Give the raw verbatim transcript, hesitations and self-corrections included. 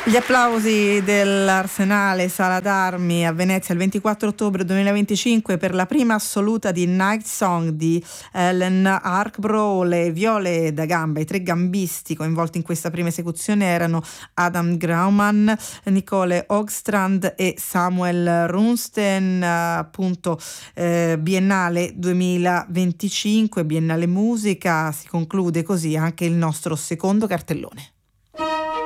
Gli applausi dell'Arsenale Sala d'Armi a Venezia il ventiquattro ottobre duemilaventicinque per la prima assoluta di Night Song di Ellen Arkbro. Le viole da gamba, i tre gambisti coinvolti in questa prima esecuzione erano Adam Grauman, Nicole Hogstrand e Samuel Runsten. Appunto eh, Biennale duemilaventicinque, Biennale Musica, si conclude così anche il nostro secondo cartellone.